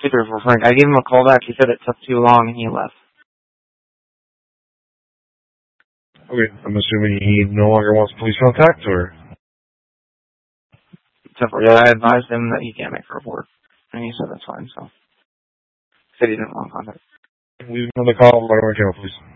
speaker for Frank. I gave him a call back. He said it took too long and he left. Okay, I'm assuming he no longer wants police contact, or? Temporarily, I advised him that he can't make a report, and he said that's fine, so. Said he didn't want contact. Leave another call, right on camera, please.